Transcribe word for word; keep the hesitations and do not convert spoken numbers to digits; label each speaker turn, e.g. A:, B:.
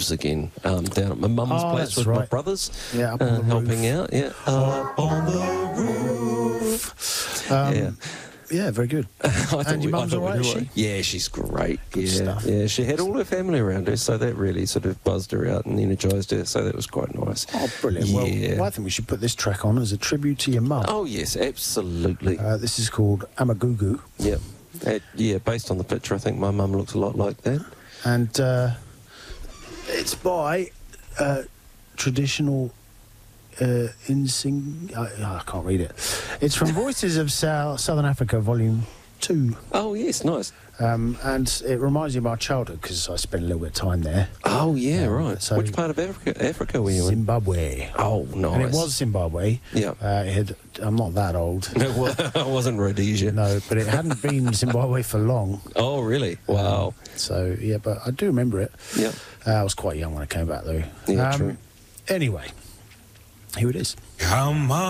A: lives again um, down at my mum's
B: Oh,
A: place
B: that's
A: with my
B: right.
A: brothers.
B: Yeah, up on
A: uh,
B: the
A: helping
B: roof.
A: out. Yeah, up on the roof.
B: Um,
A: yeah.
B: Yeah, very good.
A: I thought
B: And your
A: we- I
B: mum's
A: thought
B: all right,
A: we'd
B: is
A: do
B: she?
A: it. Yeah, she's great.
B: Good
A: yeah,
B: stuff.
A: yeah. She had all her family around her, so that really sort of buzzed her out and energised her. So that was quite nice.
B: Oh, brilliant.
A: Yeah.
B: Well, I think we should put this track on as a tribute to your mum.
A: Oh yes, absolutely.
B: Uh, this is called Amagugu.
A: Yeah, uh, yeah. Based on the picture, I think my mum looks a lot like that.
B: And uh, it's by uh, traditional uh, insing... I, I can't read it. It's from Voices of Sou- Southern Africa, Volume two.
A: Oh yes, nice.
B: Um, and it reminds me of my childhood because I spent a little bit of time there.
A: Oh yeah,
B: Um,
A: right.
B: so-
A: Which part of Africa? Africa were you in?
B: Zimbabwe.
A: Oh, nice.
B: And it was Zimbabwe.
A: Yeah.
B: Uh, it had, I'm not that old.
A: No, well, I wasn't Rhodesia.
B: No, but it hadn't been Zimbabwe for long.
A: Oh really? Wow.
B: Um, so, yeah, but I do remember it.
A: Yeah.
B: Uh, I was quite young when I came back, though.
A: Yeah, true.
B: Anyway, here it is.
C: Come on.